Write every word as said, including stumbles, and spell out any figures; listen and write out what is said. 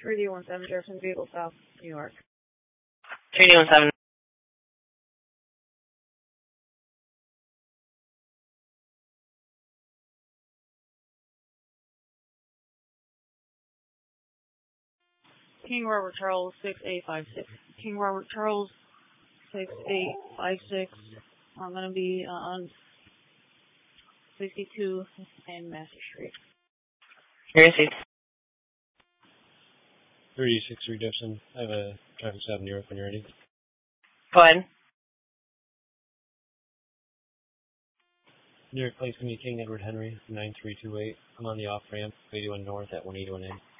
three D one seven Jefferson Vehicle South, New York. three D one seven. King Robert Charles six eight five six. King Robert Charles six eight five six. I'm gonna be uh, on sixty-two and Master Street. Here is it. three six three Jefferson. I have a traffic stop in New York when you're ready. Go ahead. New York Place, King Edward Henry, nine three two eight. I'm on the off ramp, eighty-one North at one eighty-one A.